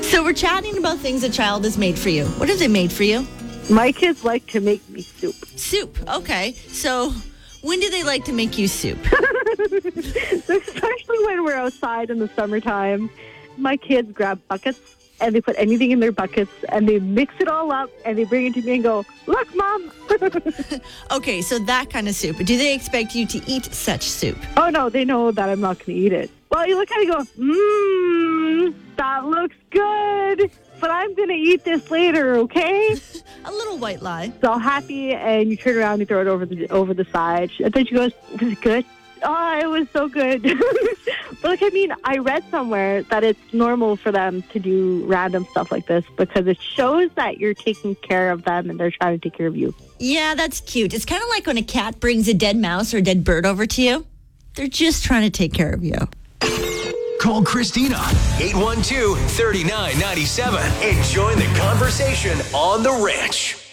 So we're chatting about things a child has made for you. What have they made for you? My kids like to make me soup. Soup. Okay. So when do they like to make you soup? Especially when we're outside in the summertime. My kids grab buckets and they put anything in their buckets and they mix it all up and they bring it to me and go, look, Mom. Okay, so that kind of soup. Do they expect you to eat such soup? Oh, no, they know that I'm not going to eat it. Well, you look at it and go, that looks good, but I'm going to eat this later, okay? A little white lie. So happy, and you turn around and you throw it over the side. And then she goes, was it good? Oh, it was so good. But I read somewhere that it's normal for them to do random stuff like this because it shows that you're taking care of them and they're trying to take care of you. Yeah, that's cute. It's kind of like when a cat brings a dead mouse or a dead bird over to you. They're just trying to take care of you. Call Christina, 812-3997, and join the conversation on The Ranch.